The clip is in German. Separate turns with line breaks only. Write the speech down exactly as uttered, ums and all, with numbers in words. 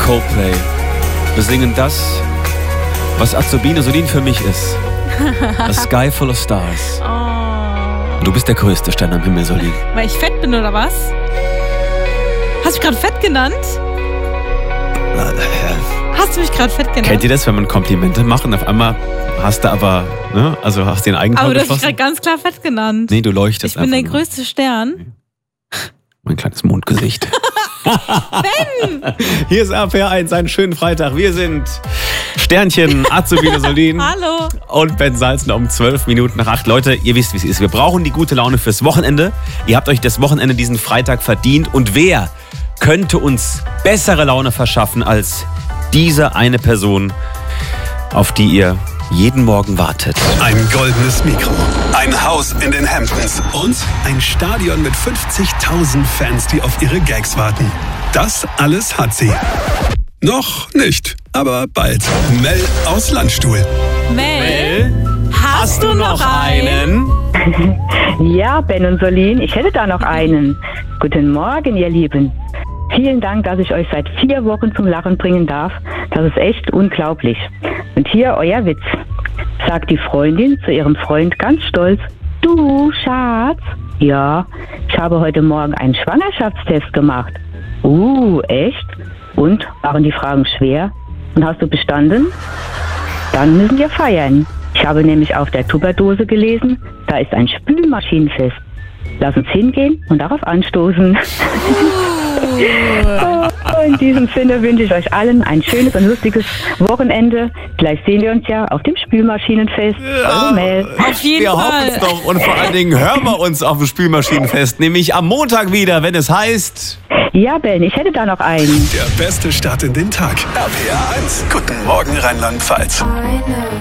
Coldplay. Wir singen das, was Azubine Solin für mich ist. A Sky Full of Stars.
Oh.
Und du bist der größte Stern am Himmel, Solin.
Weil ich fett bin, oder was? Hast du mich gerade fett genannt? Hast du mich gerade fett genannt?
Kennt ihr das, wenn man Komplimente macht und auf einmal hast du aber, ne, also hast den Eigentor
Aber du hast mich
geschossen?
gerade ganz klar fett genannt.
Nee, du leuchtest
Ich bin der
einfach nur.
größte Stern.
Mein kleines Mondgesicht.
Ben!
Hier ist A P eins, einen schönen Freitag. Wir sind Sternchen, Azubine Solin
Hallo.
und Ben Salzner um zwölf Minuten nach acht. Leute, ihr wisst, wie es ist. Wir brauchen die gute Laune fürs Wochenende. Ihr habt euch das Wochenende diesen Freitag verdient. Und wer könnte uns bessere Laune verschaffen als diese eine Person, auf die ihr jeden Morgen wartet?
Ein goldenes Mikro, ein Haus in den Hamptons und ein Stadion mit fünfzigtausend Fans, die auf ihre Gags warten. Das alles hat sie. Noch nicht, aber bald. Mel aus Landstuhl.
Mel, hast, du noch einen?
Ja, Ben und Solin, ich hätte da noch einen. Guten Morgen, ihr Lieben. Vielen Dank, dass ich euch seit vier Wochen zum Lachen bringen darf. Das ist echt unglaublich. Und hier euer Witz. Sagt die Freundin zu ihrem Freund ganz stolz: Du, Schatz, ja, ich habe heute Morgen einen Schwangerschaftstest gemacht. Uh, echt? Und? Waren die Fragen schwer? Und hast du bestanden? Dann müssen wir feiern. Ich habe nämlich auf der Tupperdose gelesen, da ist ein Spülmaschinenfest. Lass uns hingehen und darauf anstoßen. Oh, in diesem Sinne wünsche ich euch allen ein schönes und lustiges Wochenende. Vielleicht sehen wir uns ja auf dem Spülmaschinenfest. Eure Mel.
Auf jeden
Wir hoffen
Fall.
es doch. Und vor allen Dingen hören wir uns auf dem Spülmaschinenfest, nämlich am Montag wieder, wenn es heißt...
Ja, Ben, ich hätte da noch einen.
Der beste Start in den Tag. R P R eins. Guten Morgen, Rheinland-Pfalz.